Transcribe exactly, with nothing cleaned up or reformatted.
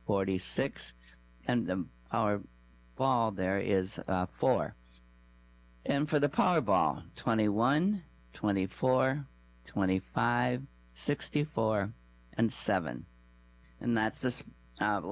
forty-six, and the, our ball there is uh, four. And for the Powerball, twenty-one, twenty-four, twenty-five, sixty-four, and seven. And that's this uh,